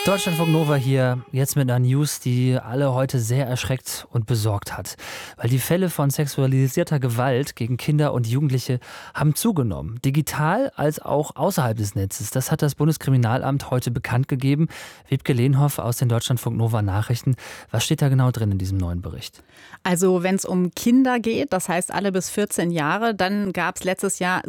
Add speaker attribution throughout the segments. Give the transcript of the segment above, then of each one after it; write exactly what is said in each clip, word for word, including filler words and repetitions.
Speaker 1: Deutschlandfunk Nova hier, jetzt mit einer News, die alle heute sehr erschreckt und besorgt hat. Weil die Fälle von sexualisierter Gewalt gegen Kinder und Jugendliche haben zugenommen. Digital als auch außerhalb des Netzes. Das hat das Bundeskriminalamt heute bekannt gegeben. Wiebke Lehnhoff aus den Deutschlandfunk Nova Nachrichten. Was steht da genau drin in diesem neuen Bericht?
Speaker 2: Also wenn es um Kinder geht, das heißt alle bis vierzehn Jahre, dann gab es letztes Jahr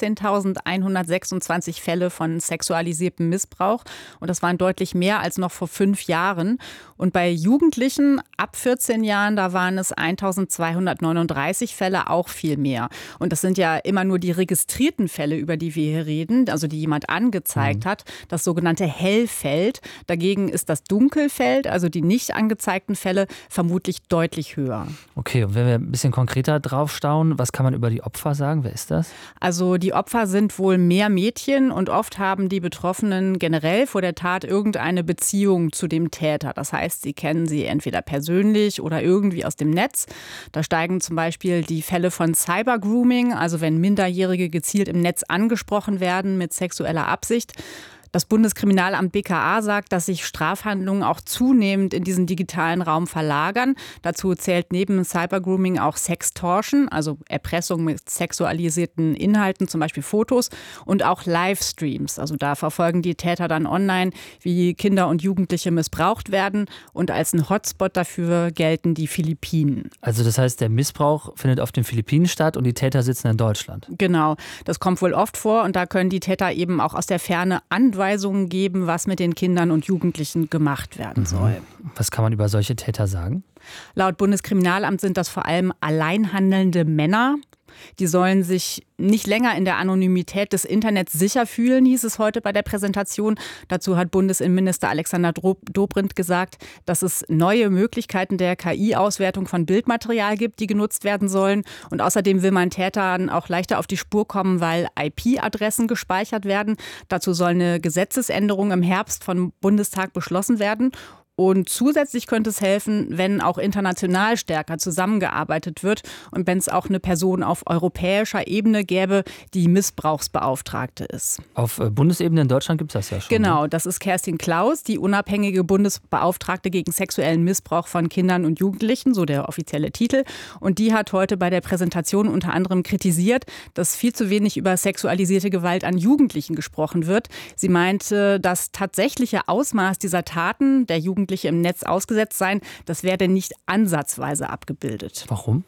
Speaker 2: siebzehntausendeinhundertsechsundzwanzig Fälle von sexualisiertem Missbrauch. Und das waren deutlich mehr als noch vor fünf Jahren. Und bei Jugendlichen ab vierzehn Jahren, da waren es eintausendzweihundertneununddreißig Fälle, auch viel mehr. Und das sind ja immer nur die registrierten Fälle, über die wir hier reden, also die jemand angezeigt mhm. hat, das sogenannte Hellfeld. Dagegen ist das Dunkelfeld, also die nicht angezeigten Fälle, vermutlich deutlich höher.
Speaker 1: Okay, und wenn wir ein bisschen konkreter drauf staunen, was kann man über die Opfer sagen? Wer ist das?
Speaker 2: Also die Opfer sind wohl mehr Mädchen und oft haben die Betroffenen generell vor der Tat irgendeine Beziehung zu dem Täter. Das heißt, sie kennen sie entweder persönlich oder irgendwie aus dem Netz. Da steigen zum Beispiel die Fälle von Cybergrooming, also wenn Minderjährige gezielt im Netz angesprochen werden mit sexueller Absicht. Das Bundeskriminalamt B K A sagt, dass sich Strafhandlungen auch zunehmend in diesen digitalen Raum verlagern. Dazu zählt neben Cybergrooming auch Sextortion, also Erpressung mit sexualisierten Inhalten, zum Beispiel Fotos, und auch Livestreams. Also da verfolgen die Täter dann online, wie Kinder und Jugendliche missbraucht werden. Und als ein Hotspot dafür gelten die Philippinen.
Speaker 1: Also das heißt, der Missbrauch findet auf den Philippinen statt und die Täter sitzen in Deutschland?
Speaker 2: Genau, das kommt wohl oft vor und da können die Täter eben auch aus der Ferne Anweisungen geben, was mit den Kindern und Jugendlichen gemacht werden soll.
Speaker 1: Was kann man über solche Täter sagen?
Speaker 2: Laut Bundeskriminalamt sind das vor allem allein handelnde Männer. Die sollen sich nicht länger in der Anonymität des Internets sicher fühlen, hieß es heute bei der Präsentation. Dazu hat Bundesinnenminister Alexander Dobrindt gesagt, dass es neue Möglichkeiten der K I-Auswertung von Bildmaterial gibt, die genutzt werden sollen. Und außerdem will man Tätern auch leichter auf die Spur kommen, weil I P-Adressen gespeichert werden. Dazu soll eine Gesetzesänderung im Herbst vom Bundestag beschlossen werden. Und zusätzlich könnte es helfen, wenn auch international stärker zusammengearbeitet wird und wenn es auch eine Person auf europäischer Ebene gäbe, die Missbrauchsbeauftragte ist.
Speaker 1: Auf Bundesebene in Deutschland gibt es das ja schon.
Speaker 2: Genau,
Speaker 1: ne?
Speaker 2: das ist Kerstin Klaus, die unabhängige Bundesbeauftragte gegen sexuellen Missbrauch von Kindern und Jugendlichen, so der offizielle Titel. Und die hat heute bei der Präsentation unter anderem kritisiert, dass viel zu wenig über sexualisierte Gewalt an Jugendlichen gesprochen wird. Sie meinte, das tatsächliche Ausmaß dieser Taten der Jugendlichen im Netz ausgesetzt sein, das werde nicht ansatzweise abgebildet.
Speaker 1: Warum?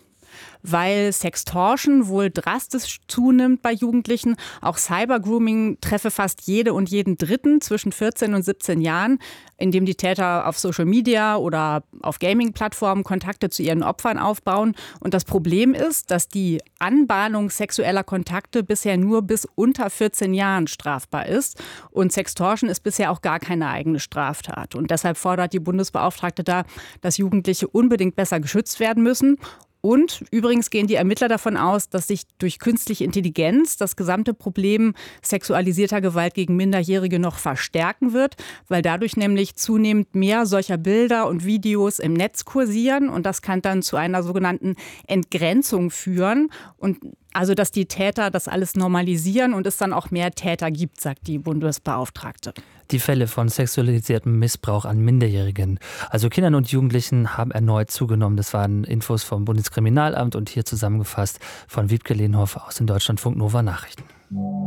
Speaker 2: Weil Sextortion wohl drastisch zunimmt bei Jugendlichen. Auch Cybergrooming treffe fast jede und jeden Dritten zwischen vierzehn und siebzehn Jahren, indem die Täter auf Social Media oder auf Gaming-Plattformen Kontakte zu ihren Opfern aufbauen. Und das Problem ist, dass die Anbahnung sexueller Kontakte bisher nur bis unter vierzehn Jahren strafbar ist. Und Sextortion ist bisher auch gar keine eigene Straftat. Und deshalb fordert die Bundesbeauftragte da, dass Jugendliche unbedingt besser geschützt werden müssen. Und übrigens gehen die Ermittler davon aus, dass sich durch künstliche Intelligenz das gesamte Problem sexualisierter Gewalt gegen Minderjährige noch verstärken wird, weil dadurch nämlich zunehmend mehr solcher Bilder und Videos im Netz kursieren. Und das kann dann zu einer sogenannten Entgrenzung führen. Und also, dass die Täter das alles normalisieren und es dann auch mehr Täter gibt, sagt die Bundesbeauftragte.
Speaker 1: Die Fälle von sexualisiertem Missbrauch an Minderjährigen, also Kindern und Jugendlichen, haben erneut zugenommen. Das waren Infos vom Bundeskriminalamt und hier zusammengefasst von Wiebke Lehnhoff aus den Deutschlandfunk Nova Nachrichten.